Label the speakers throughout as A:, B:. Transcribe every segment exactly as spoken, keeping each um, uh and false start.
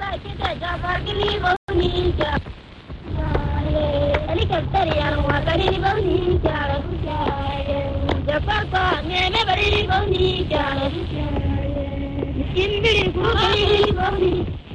A: Helicopter yang wakari di bawah cara Jakarta meme bari di bawah cara miskin biri kuri di bawah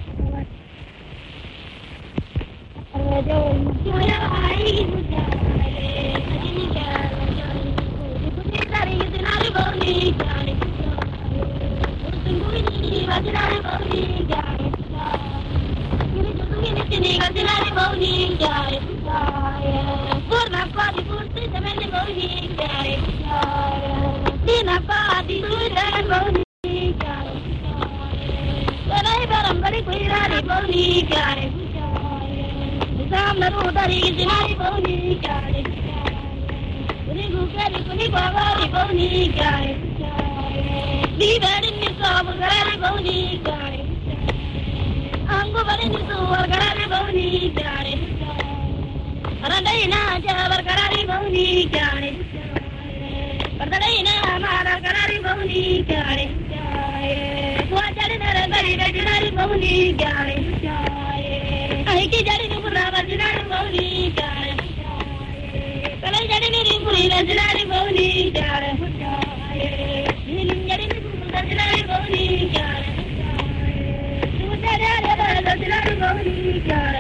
A: Raja Jaya ai ajini cara putri dari sinari bawah cara tunggu ini sinari bawah cara ini tunggu ini sinari bawah cara Purna padi purti jamene bawhi jare dina padi sudan bawhi jare Barai baram bari kuirari bawhi jare Sam naru dari sinari bawhi jare Kuni gukari kuni bagari bawhi jare Di bari ni sab garari bawhi jare Anggo bari ni suwar garari bawhi jare Pardayna jabar karari bawni jare Pardayna mara karari bawni jare Wajari nara gari rajari bawni jare Ai ki jari nupura rajari bawni jare Kalai jari niri puri rajari bawni jare Nilim jari nupura rajari bawni jare Sujari rajari bawni jare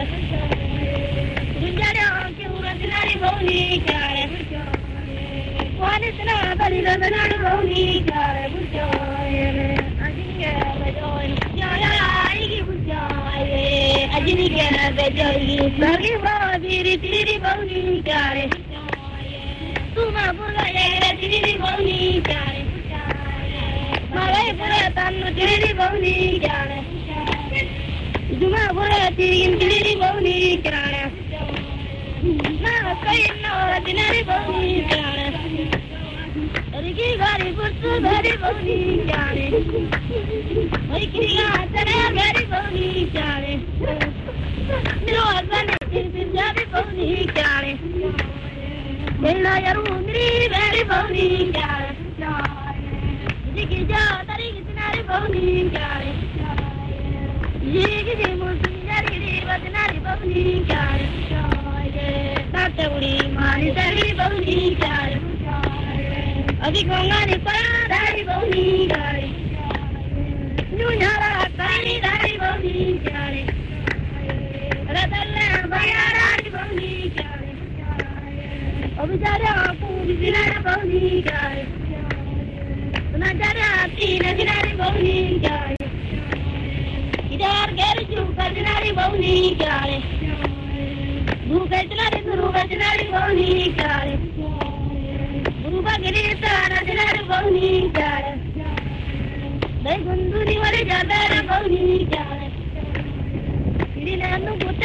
A: Sinari bawni jare Wani sinara bari sinari bawni jare Ajini kera bejoy Jaya aigi bujaye Ajini kera bejoy Bagi bawa diri tiri bawni jare Tuma pura yere tiri bawni jare Magai pura tanu tiri bawni jare Juma pura tirin tiri bawni jare Kaino dinari bawni jare Rigi gari puttu gari bawni jare Oikiriya tare gari bawni jare Miro azane tirpir jari bawni jare Ela yaru miri gari bawni jare Rigi ja tari dinari bawni jare Rigi ji musi jari dinari bawni jare Turi mani dari bawni jare Adi gongani para dari bawni jare Nunyara kani dari bawni jare Radalla baya dari bawni jare Abijara aku dari bawni jare Sunajara tina dari bawni jare Idar gerju dari bawni jare Buka jenari guru jenari bawni jare Guru bagiri sara jenari bawni jare Dai gunduri wale jadara bawni jare Kiri nanu